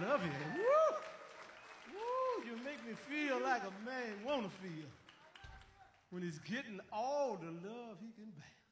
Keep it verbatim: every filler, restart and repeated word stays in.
love you. Woo! Woo! You make me feel like a man want to feel when he's getting all the love he can bear.